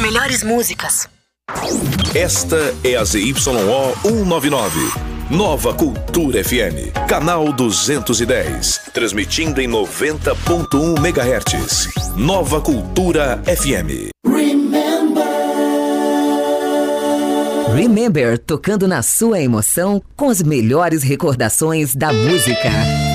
melhores músicas. Esta é a ZYO 199. Nova Cultura FM, canal 210, transmitindo em 90.1 MHz. Nova Cultura FM. Remember, tocando na sua emoção com as melhores recordações da música.